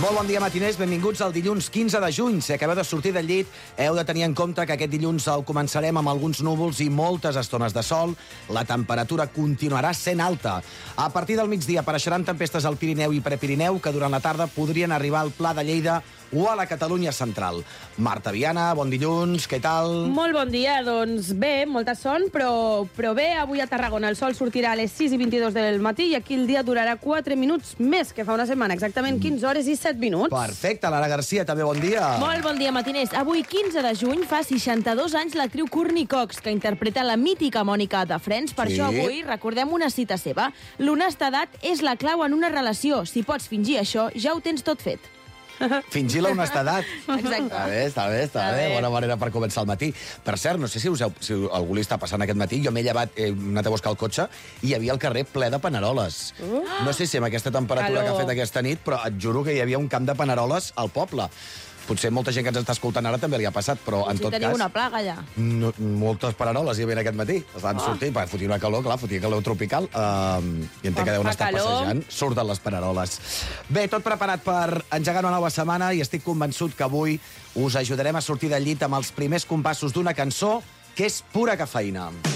Molt bon dia, matiners. Benvinguts al dilluns 15 de juny. Si acabeu de sortir del llit, heu de tenir en compte que aquest dilluns el començarem amb alguns núvols i moltes estones de sol. La temperatura continuarà sent alta. A partir del migdia apareixeran tempestes al Pirineu i Prepirineu que durant la tarda podrien arribar al Pla de Lleida o a la Catalunya central. Marta Viana, bon dilluns, què tal? Molt bon dia, doncs bé, molta son, però bé, avui a Tarragona el sol sortirà a les 6:22 del matí i aquí el dia durarà 4 minuts més que fa una setmana, exactament 15 hores i 7 minuts. Perfecte, Lara Garcia, també bon dia. Molt bon dia, matiners. Avui, 15 de juny, fa 62 anys l'actriu Courtney Cox, que interpreta la mítica Mònica de Friends. Per això avui recordem una cita seva. L'honestedat és la clau en una relació. Si pots fingir això, ja ho tens tot fet. Fingir la honestedat. Exacte. Està bé. Bona manera per començar el matí. Per cert, no sé si algú li està passant aquest matí, jo m'he llevat, he anat a buscar el cotxe i hi havia el carrer ple de paneroles. No sé si amb aquesta temperatura que ha fet aquesta nit, però et juro que hi havia un camp de paneroles al poble. Potser molta gent que ens està escoltant ara també li ha passat, però en tot cas... teniu una plaga, ja. Moltes paneroles hi havia aquest matí. Estan sortint, perquè fotia una calor, clar, fotia calor tropical, i entenc que deuen estar passejant. Surten les paneroles. Bé, tot preparat per engegar una nova setmana i estic convençut que avui us ajudarem a sortir del llit amb els primers compassos d'una cançó que és pura cafeïna.